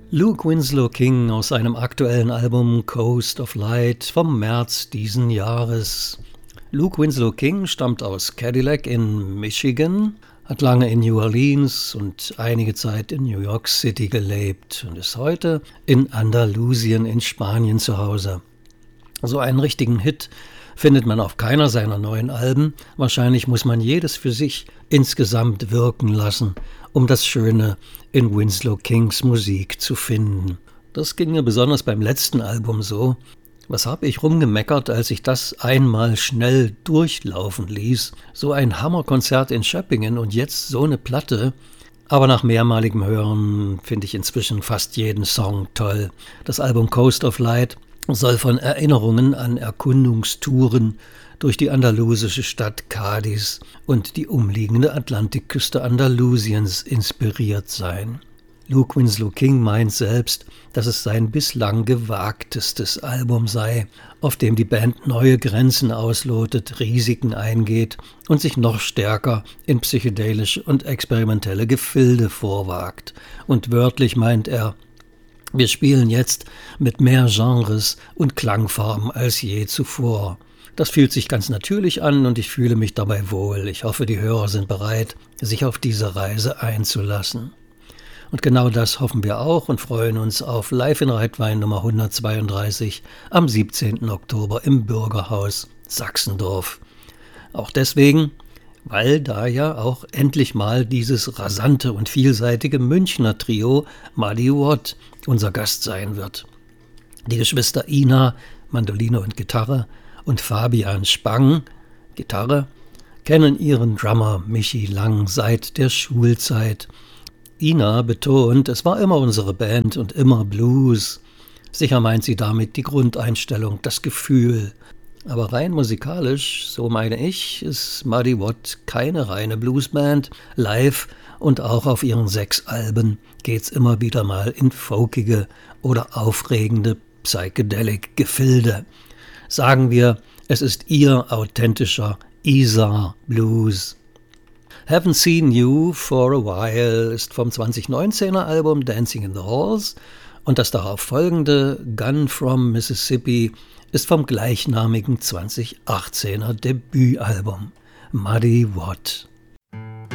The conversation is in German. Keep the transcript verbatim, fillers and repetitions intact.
Luke Winslow King aus seinem aktuellen Album Coast of Light vom März diesen Jahres. Luke Winslow King stammt aus Cadillac in Michigan, hat lange in New Orleans und einige Zeit in New York City gelebt und ist heute in Andalusien in Spanien zu Hause. So einen richtigen Hit findet man auf keiner seiner neuen Alben. Wahrscheinlich muss man jedes für sich insgesamt wirken lassen, um das Schöne in Winslow Kings Musik zu finden. Das ging mir besonders beim letzten Album so. Was habe ich rumgemeckert, als ich das einmal schnell durchlaufen ließ? So ein Hammerkonzert in Schöppingen und jetzt so eine Platte. Aber nach mehrmaligem Hören finde ich inzwischen fast jeden Song toll. Das Album Coast of Light soll von Erinnerungen an Erkundungstouren durch die andalusische Stadt Cádiz und die umliegende Atlantikküste Andalusiens inspiriert sein. Luke Winslow King meint selbst, dass es sein bislang gewagtestes Album sei, auf dem die Band neue Grenzen auslotet, Risiken eingeht und sich noch stärker in psychedelische und experimentelle Gefilde vorwagt. Und wörtlich meint er: Wir spielen jetzt mit mehr Genres und Klangfarben als je zuvor. Das fühlt sich ganz natürlich an und ich fühle mich dabei wohl. Ich hoffe, die Hörer sind bereit, sich auf diese Reise einzulassen. Und genau das hoffen wir auch und freuen uns auf Live in Reitwein Nummer hundertzweiunddreißig am siebzehnten Oktober im Bürgerhaus Sachsendorf. Auch deswegen, weil da ja auch endlich mal dieses rasante und vielseitige Münchner Trio Muddy Watt unser Gast sein wird. Die Geschwister Ina, Mandoline und Gitarre, und Fabian Spang, Gitarre, kennen ihren Drummer Michi Lang seit der Schulzeit. Ina betont, es war immer unsere Band und immer Blues. Sicher meint sie damit die Grundeinstellung, das Gefühl. Aber rein musikalisch, so meine ich, ist Muddy Watt keine reine Bluesband. Live und auch auf ihren sechs Alben geht's immer wieder mal in folkige oder aufregende Psychedelic-Gefilde. Sagen wir, es ist ihr authentischer Isar Blues. Haven't Seen You for a While ist vom zwanzig-neunzehner Album Dancing in the Halls und das darauf folgende Gun from Mississippi ist vom gleichnamigen zwanzig achtzehner Debütalbum Muddy Watt.